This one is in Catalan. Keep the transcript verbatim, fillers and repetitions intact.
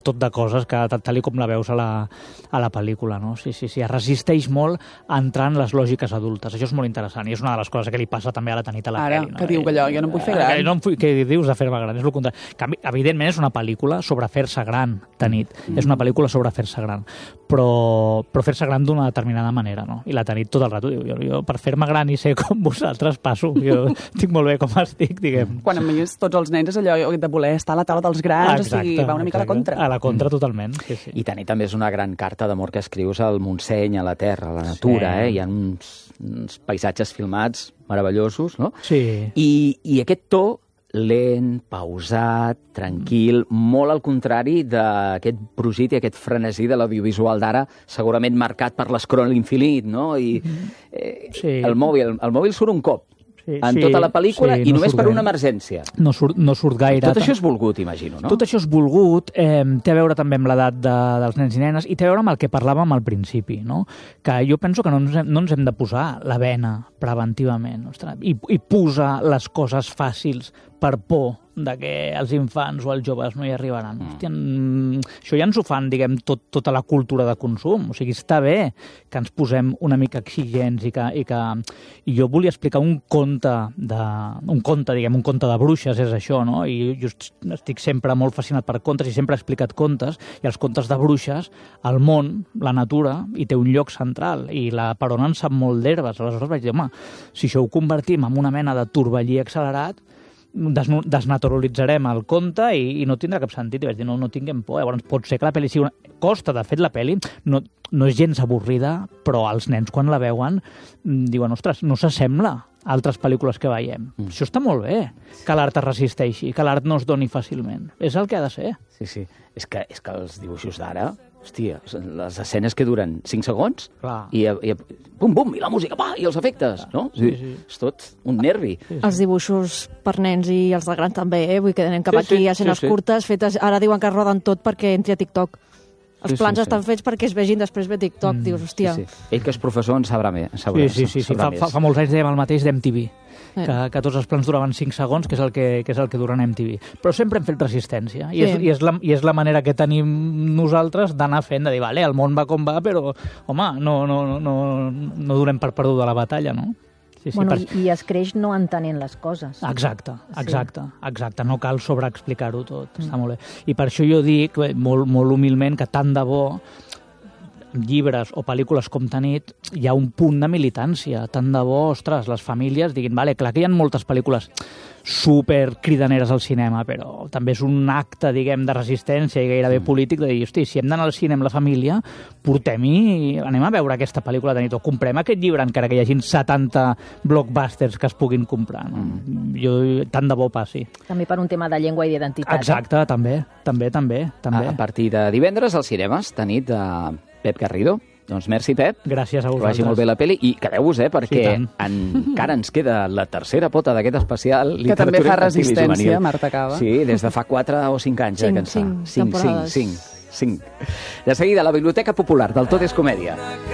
tot de coses que tal com la veus a la, a la pel·lícula, no? Sí, sí, sí, es resisteix molt a entrar en les lògiques adultes. Això és molt interessant i és una de les coses que li passa també a la Tanit a la Ara, pel·li. No? que diu que allò, jo no em vull fer gran. Que no em vull, què dius de fer-me gran? És el contrari. Que, evidentment és una pel·lícula sobre fer-se gran, Tanit. Mm. És una pel·lícula sobre fer-se gran. Però, però fer-se gran d'una determinada manera, no? I la Tanit tot el rato diu, jo, jo per fer-me gran i ser com vosaltres passo. Jo estic molt bé com estic, diguem. Quan a més tots els nens és allò de voler estar a la taula dels grans, exacte, o sigui, va una mica exacte. a la contra. A la contra, mm. totalment. Sí, sí. I Tanit també és una gran carta d'amor que escrius al Montseny, a la terra, a la natura, sí. eh? Hi ha uns, uns paisatges filmats meravellosos, no? Sí. I, i aquest to lent, pausat, tranquil, molt al contrari d'aquest brogit i aquest frenesí de l'audiovisual d'ara, segurament marcat per l'escroll infinit, no? I eh, sí. el mòbil, el mòbil surt un cop. Sí, en sí, tota la pel·lícula sí, i no només per gaire. Una emergència. No surt, no surt gaire. Tot això és volgut, imagino, no? Tot això és volgut, eh, té a veure també amb l'edat de, dels nens i nenes i té a veure amb el que parlàvem al principi, no? Que jo penso que no ens hem, no ens hem de posar la bena preventivament, ostres, i, i posar les coses fàcils per por de que els infants o els joves no hi arribaran. Mm. Hòstia, això ja ens ho fan, diguem, tot, tota la cultura de consum. O sigui, està bé que ens posem una mica exigents i que... I, que, i jo volia explicar un conte, de, un conte, diguem, un conte de bruixes, és això, no? I jo estic sempre molt fascinat per contes i sempre he explicat contes, i els contes de bruixes, el món, la natura, hi té un lloc central, i la Perona en sap molt d'herbes. Aleshores vaig dir, home, si això ho convertim en una mena de torbellí accelerat, desnaturalitzarem el conte i, i no tindrà cap sentit. I vaig dir, no, no tinguem por. Llavors, pot ser que la pel·li sigui una... Costa, de fet, la pel·li no, no és gens avorrida, però els nens, quan la veuen, diuen, ostres, no s'assembla a altres pel·lícules que veiem. Mm. Això està molt bé, que l'art es resisteixi, que l'art no es doni fàcilment. És el que ha de ser. Sí, sí. És que, és que els dibuixos d'ara, hòstia, les escenes que duren cinc segons, clar. I, i bum, bum, i la música, pa, i els efectes, no? Sí, sí. És tot un nervi. Sí, sí. Els dibuixos per nens i els de grans també, eh? Vull que anem cap sí, aquí, sí, escenes sí, sí. curtes, fetes... Ara diuen que es roden tot perquè entri a TikTok. Els sí, plans sí, estan sí. fets perquè es vegin després ve TikTok. Mm. Dius, hòstia... Sí, sí. Ell, que és professor, en sabrà més. En sabrà, sí, sí, sí. sí. Fa, fa, fa molts anys dèiem el mateix d'M T V. Eh. Que, que tots els plans duraven cinc segons, que és el que, que, és el que dura en M T V. Però sempre hem fet resistència. I, sí. és, i, és la, I és la manera que tenim nosaltres d'anar fent, de dir, vale, el món va com va, però, home, no, no, no, no donem per perduda la batalla, no? Sí, sí, bueno, per... i, i es creix no entenent les coses. Exacte, exacte, sí. exacte. No cal sobreexplicar-ho tot, mm. està molt bé. I per això jo dic, molt, molt humilment, que tant de bo llibres o pel·lícules com Tanit hi ha un punt de militància. Tant de bo, ostres, les famílies diguin, vale, clar que hi ha moltes pel·lícules super cridaneres al cinema, però també és un acte, diguem, de resistència i gairebé mm. polític de dir, hosti, si hem d'anar al cine amb la família, portem-hi, anem a veure aquesta pel·lícula de nit, o comprem aquest llibre encara que hi hagin setanta blockbusters que es puguin comprar. No? Mm. Jo, tant de bo passi. També per un tema de llengua i d'identitat. Exacte, eh? també, també, també, també. A, a partir de divendres als cinemes, Tanit de Pep Garrido. Doncs merci, Pep. Gràcies a vosaltres. Que vagi molt bé la pel·li. I quedeu-vos, eh, perquè sí, encara ens queda la tercera pota d'aquest especial. Que també fa resistència, Marta Cava. Sí, des de fa quatre o cinc anys, cinc, eh, que ens fa. Cinc, cinc temporades. Cinc, cinc, cinc. De seguida, la Biblioteca Popular del Tot és Comèdia.